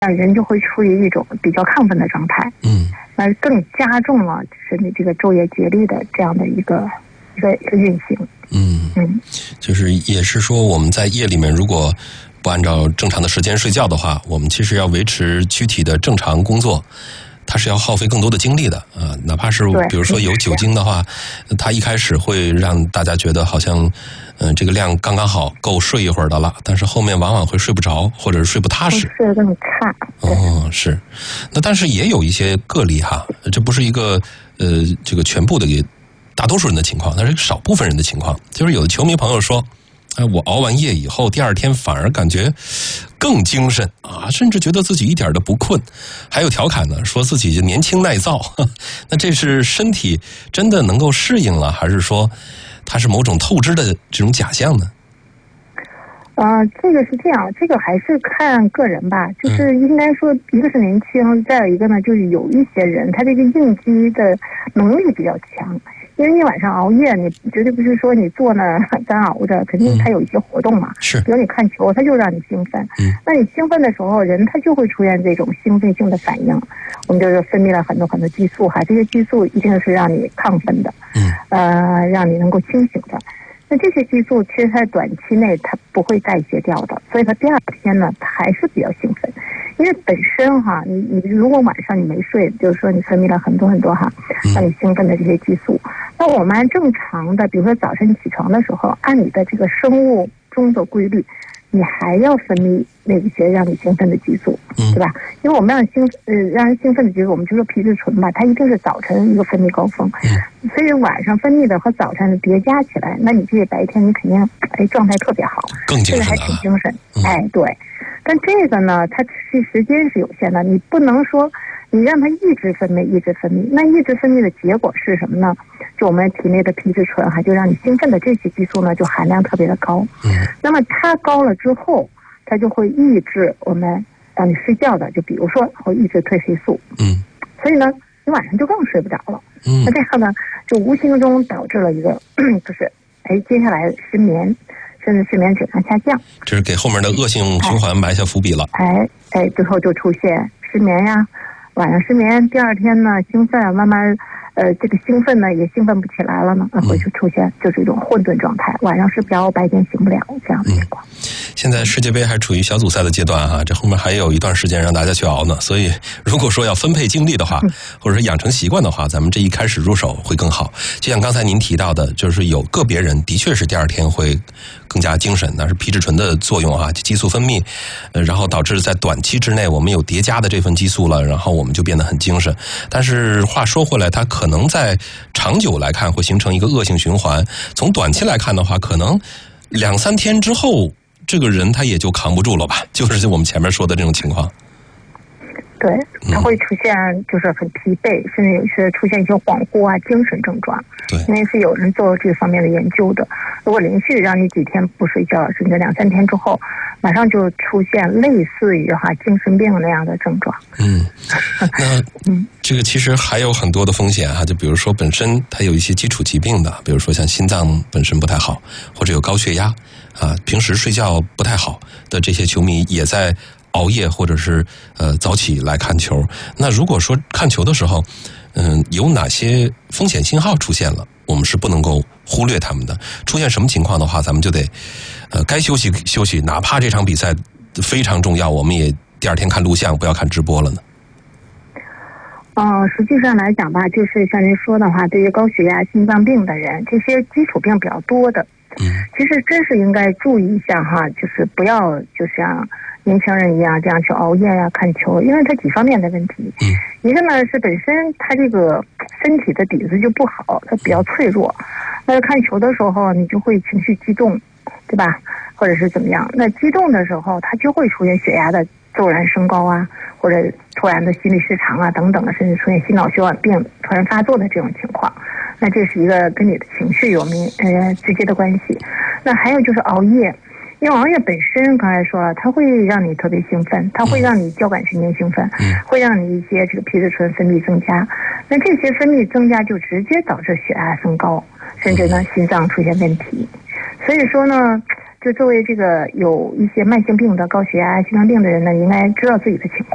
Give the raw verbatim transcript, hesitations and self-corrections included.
人就会处于一种比较亢奋的状态， 嗯， 那更加重了身体这个昼夜节律的这样的一个一个一个运行。 嗯嗯，就是也是说我们在夜里面如果不按照正常的时间睡觉的话，我们其实要维持躯体的正常工作，它是要耗费更多的精力的啊、呃。哪怕是比如说有酒精的话，它一开始会让大家觉得好像，嗯、呃，这个量刚刚好，够睡一会儿的了，但是后面往往会睡不着，或者是睡不踏实， 睡得更差。 哦，是。那但是也有一些个例哈，这不是一个呃这个全部的大多数人的情况，但是少部分人的情况，就是有的球迷朋友说，哎，我熬完夜以后，第二天反而感觉更精神啊，甚至觉得自己一点都不困。还有调侃呢，说自己就年轻耐造。那这是身体真的能够适应了，还是说它是某种透支的这种假象呢？ 呃，这个是这样，这个还是看个人吧。就是应该说，一个是年轻，再有一个呢，就是有一些人他这个应激的能力比较强。因为你晚上熬夜，你绝对不是说你坐那干熬着，肯定它有一些活动嘛。 是， 比如你看球，它就让你兴奋。 嗯，那你兴奋的时候，人他就会出现这种兴奋性的反应，我们就是分泌了很多很多激素哈，这些激素一定是让你亢奋的， 嗯， 呃，让你能够清醒的。那这些激素其实在短期内它不会代谢掉的，所以它第二天呢，它还是比较兴奋。因为本身哈，你你如果晚上你没睡，就是说你分泌了很多很多哈，让你兴奋的这些激素。那我们按正常的，比如说早晨起床的时候，按你的这个生物钟的规律，你还要分泌那一些让你兴奋的激素，对吧？因为我们让兴呃让人兴奋的激素，我们就说皮质醇吧，它一定是早晨一个分泌高峰，所以晚上分泌的和早晨的叠加起来，那你这白天你肯定哎状态特别好， 更精神， 还挺精神，哎对。但这个呢，它是时间是有限的，你不能说你让它一直分泌一直分泌，那一直分泌的结果是什么呢？就我们体内的皮质醇哈，就让你兴奋的这些激素呢，就含量特别的高。 嗯， 那么它高了之后，它就会抑制我们让你睡觉的，就比如说会抑制褪黑素。 嗯， 所以呢，你晚上就更睡不着了。 嗯， 那这样呢，就无形中导致了一个就是哎，接下来失眠。甚至睡眠质量下降， 这是给后面的恶性循环埋下伏笔了。 哎哎，最后就出现失眠呀，晚上失眠，第二天呢兴奋，慢慢呃这个兴奋呢也兴奋不起来了呢，会就出现就是一种混沌状态，晚上睡不着，白天醒不了这样的情况。 嗯，现在世界杯还处于小组赛的阶段哈，这后面还有一段时间让大家去熬呢。所以如果说要分配精力的话，或者是养成习惯的话，咱们这一开始入手会更好。就像刚才您提到的，就是有个别人的确是第二天会更加精神，那是皮质醇的作用啊，激素分泌，呃，然后导致在短期之内我们有叠加的这份激素了，然后我们就变得很精神。但是话说回来，它可能在长久来看会形成一个恶性循环。从短期来看的话，可能两三天之后，这个人他也就扛不住了吧，就是我们前面说的这种情况。 对，它会出现就是很疲惫，甚至有些出现一些恍惚啊、精神症状。 对， 因为是有人做这方面的研究的。如果连续让你几天不睡觉，甚至两三天之后，马上就出现类似于哈精神病那样的症状。 嗯，那这个其实还有很多的风险哈，就比如说本身它有一些基础疾病的，比如说像心脏本身不太好，或者有高血压啊，平时睡觉不太好的这些球迷也在熬夜或者是呃早起来看球。那如果说看球的时候，嗯，有哪些风险信号出现了，我们是不能够忽略他们的。出现什么情况的话，咱们就得呃该休息休息，哪怕这场比赛非常重要，我们也第二天看录像，不要看直播了呢。 嗯、呃，实际上来讲吧，就是像您说的话，对于高血压、心脏病的人，这些基础病比较多的， 嗯， 其实真是应该注意一下哈，就是不要就像年轻人一样这样去熬夜呀、看球，因为它几方面的问题。 嗯， 一个呢是本身他这个身体的底子就不好，他比较脆弱。那看球的时候，你就会情绪激动，对吧？或者是怎么样？那激动的时候，他就会出现血压的骤然升高啊，或者突然的心律失常啊等等的，甚至出现心脑血管病突然发作的这种情况。那这是一个跟你的情绪有明呃直接的关系。那还有就是熬夜。因为熬夜本身刚才说了，它会让你特别兴奋，它会让你交感神经兴奋，嗯，会让你一些这个皮质醇分泌增加。那这些分泌增加就直接导致血压升高，甚至呢心脏出现问题。所以说呢，就作为这个有一些慢性病的高血压、心脏病的人呢，应该知道自己的情况。